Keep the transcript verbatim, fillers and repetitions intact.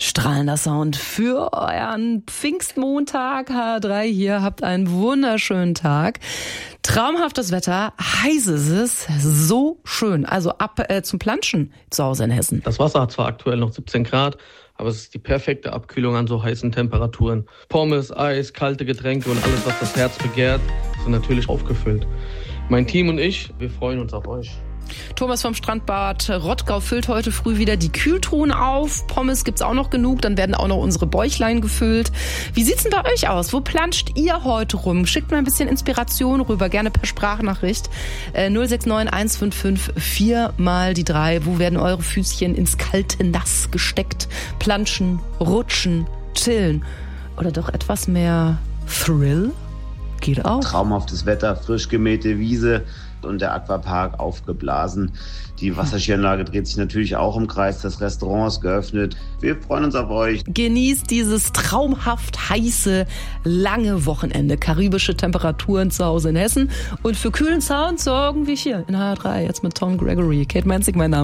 Strahlender Sound für euren Pfingstmontag. H drei hier, habt einen wunderschönen Tag. Traumhaftes Wetter, heiß ist es, so schön. Also ab äh, zum Planschen zu Hause in Hessen. Das Wasser hat zwar aktuell noch siebzehn Grad, aber es ist die perfekte Abkühlung an so heißen Temperaturen. Pommes, Eis, kalte Getränke und alles, was das Herz begehrt, sind natürlich aufgefüllt. Mein Team und ich, wir freuen uns auf euch. Thomas vom Strandbad Rottgau füllt heute früh wieder die Kühltruhen auf. Pommes gibt's auch noch genug, dann werden auch noch unsere Bäuchlein gefüllt. Wie sieht's denn bei euch aus? Wo planscht ihr heute rum? Schickt mal ein bisschen Inspiration rüber, gerne per Sprachnachricht. Äh, null sechs neun eins fünf fünf vier mal die drei. Wo werden eure Füßchen ins kalte Nass gesteckt? Planschen, rutschen, chillen oder doch etwas mehr Thrill? Geht auch. Traumhaftes Wetter, frisch gemähte Wiese und der Aquapark aufgeblasen. Die Wasserskianlage dreht sich natürlich auch im Kreis. Das Restaurant ist geöffnet. Wir freuen uns auf euch. Genießt dieses traumhaft heiße, lange Wochenende. Karibische Temperaturen zu Hause in Hessen. Und für kühlen Sound sorgen wir hier in H drei. Jetzt mit Tom Gregory. Kate Menzig, mein Name.